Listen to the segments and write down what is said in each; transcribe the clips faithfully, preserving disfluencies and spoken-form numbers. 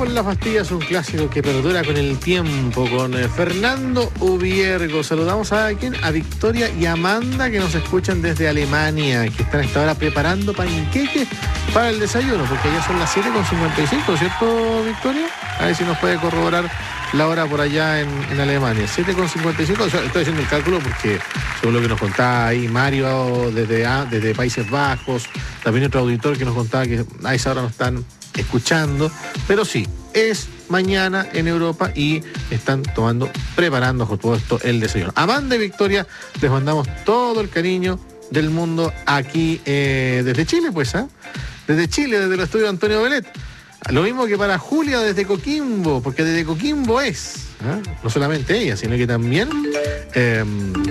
por las pastillas, un clásico que perdura con el tiempo, con eh, Fernando Ubiergo. Saludamos a quién, a Victoria y Amanda, que nos escuchan desde Alemania, que están a esta hora preparando panqueques para el desayuno, porque ya son las siete con cincuenta y cinco, ¿cierto, Victoria? A ver si nos puede corroborar la hora por allá en, en Alemania. siete con cincuenta y cinco, estoy haciendo el cálculo porque según lo que nos contaba ahí Mario desde, desde Países Bajos, también otro auditor que nos contaba que a esa hora nos están escuchando, pero sí, es mañana en Europa y están tomando, preparando por todo esto el desayuno. Amanda y Victoria, les mandamos todo el cariño del mundo aquí eh, desde Chile, pues, ¿eh? Desde Chile, desde el estudio de Antonio Belet. Lo mismo que para Julia desde Coquimbo, porque desde Coquimbo es, ¿eh? No solamente ella, sino que también eh,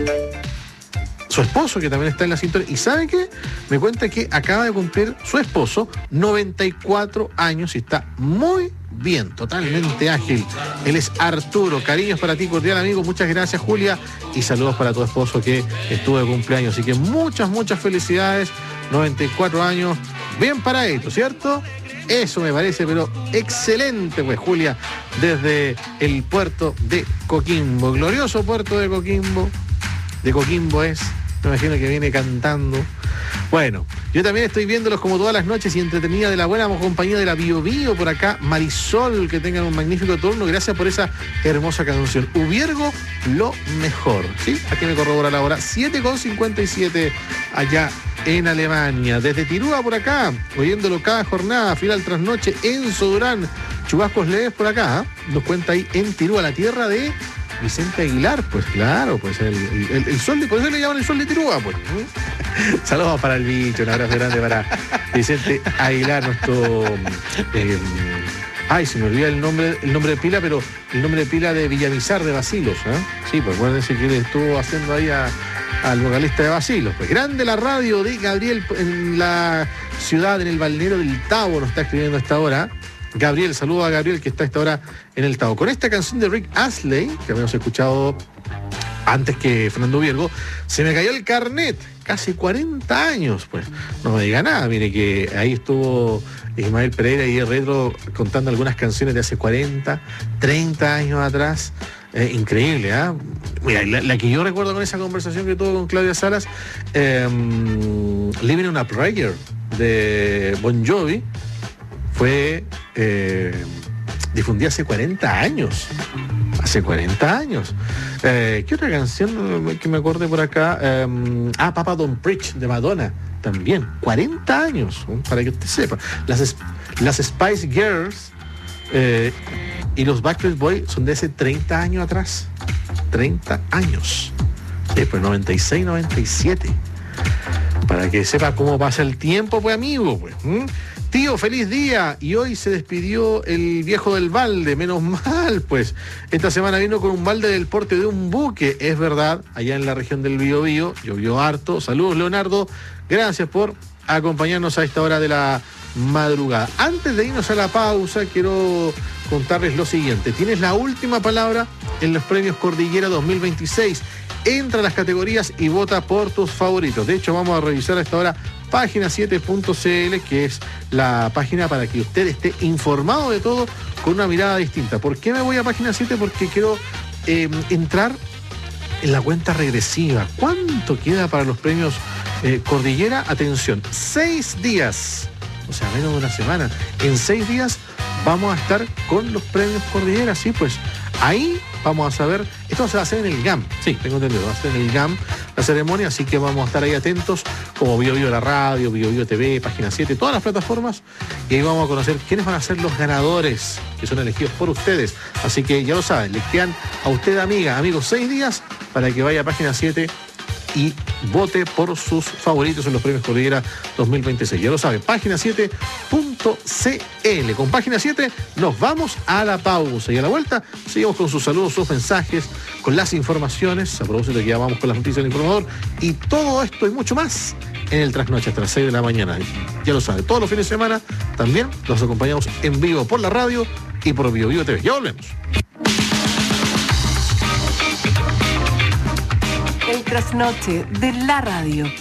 su esposo, que también está en la sintonía. ¿Y sabe qué? Me cuenta que acaba de cumplir su esposo noventa y cuatro años y está muy bien, totalmente ágil. Él es Arturo. Cariños para ti, cordial amigo. Muchas gracias, Julia. Y saludos para tu esposo que estuvo de cumpleaños. Así que muchas, muchas felicidades. noventa y cuatro años. Bien para esto, ¿cierto? Eso me parece, pero excelente, pues, Julia, desde el puerto de Coquimbo. Glorioso puerto de Coquimbo. De Coquimbo es, me imagino que viene cantando. Bueno, yo también estoy viéndolos como todas las noches y entretenida de la buena compañía de la Bio Bio por acá. Marisol, que tengan un magnífico turno. Gracias por esa hermosa canción. Ubiergo, lo mejor. ¿Sí? Aquí me corrobora la hora. siete con cincuenta y siete allá en Alemania. Desde Tirúa por acá, oyéndolo cada jornada, final tras noche. Enzo Durán, chubascos leves por acá. ¿eh? Nos cuenta ahí en Tirúa, la tierra de Vicente Aguilar, pues claro, pues el, el, el sol de, por eso le llaman el sol de Tirúa, pues. Saludos para el bicho, un abrazo grande para Vicente Aguilar, nuestro eh, ay, se me olvida el nombre, el nombre de pila, pero el nombre de pila de Villamizar de Basilos, ¿eh? Sí, pues acuérdense que él estuvo haciendo ahí a, al vocalista de Basilos. Pues grande la radio de Gabriel en la ciudad, en el balneario del Tabo, nos está escribiendo a esta hora. Gabriel, saludo a Gabriel que está a esta hora en el Tabo. Con esta canción de Rick Astley, que habíamos escuchado antes que Fernando Ubiergo, se me cayó el carnet. Casi cuarenta años, pues. No me diga nada, mire que ahí estuvo Ismael Pereira y el Retro contando algunas canciones de hace cuarenta, treinta años atrás. Eh, increíble, ¿ah? ¿eh? Mira, la, la que yo recuerdo con esa conversación que tuvo con Claudia Salas, eh, Living on a Prayer de Bon Jovi, fue eh, difundida hace cuarenta años. Hace cuarenta años. Eh, ¿Qué otra canción que me acordé por acá? Eh, ah, Papa Don't Preach de Madonna. También. cuarenta años, ¿eh? Para que usted sepa. Las, las Spice Girls eh, y los Backstreet Boys son de hace treinta años atrás. treinta años. Después noventa y seis, noventa y siete. Para que sepa cómo pasa el tiempo, pues, amigo, pues. ¿Mm? Tío, feliz día. Y hoy se despidió el viejo del balde, menos mal, pues. Esta semana vino con un balde del porte de un buque, es verdad, allá en la región del Biobío, llovió harto. Saludos, Leonardo, gracias por acompañarnos a esta hora de la madrugada. Antes de irnos a la pausa, quiero contarles lo siguiente. Tienes la última palabra en los premios Cordillera dos mil veintiséis. Entra a las categorías y vota por tus favoritos. De hecho, vamos a revisar a esta hora página siete punto c l, que es la página para que usted esté informado de todo con una mirada distinta. ¿Por qué me voy a página siete? Porque quiero eh, entrar en la cuenta regresiva. ¿Cuánto queda para los premios eh, Cordillera? Atención, seis días, o sea, menos de una semana. En seis días vamos a estar con los premios Cordillera, sí, pues ahí vamos a saber, esto se va a hacer en el G A M, sí, tengo entendido, va a ser en el G A M la ceremonia, así que vamos a estar ahí atentos, como Bio Bio la radio, Bio Bio T V, página siete, todas las plataformas, y ahí vamos a conocer quiénes van a ser los ganadores, que son elegidos por ustedes, así que ya lo saben, les quedan a usted, amiga, amigos, seis días para que vaya a página siete y vote por sus favoritos en los premios Cordillera dos mil veintiséis. Ya lo sabe, página siete punto c l. Con página siete nos vamos a la pausa y a la vuelta seguimos con sus saludos, sus mensajes, con las informaciones, a propósito de que ya vamos con las noticias del informador y todo esto y mucho más en el Trasnoche hasta las seis de la mañana. Ya lo sabe, todos los fines de semana también los acompañamos en vivo por la radio y por Bio Bio T V. Ya volvemos. El Trasnoche de la radio.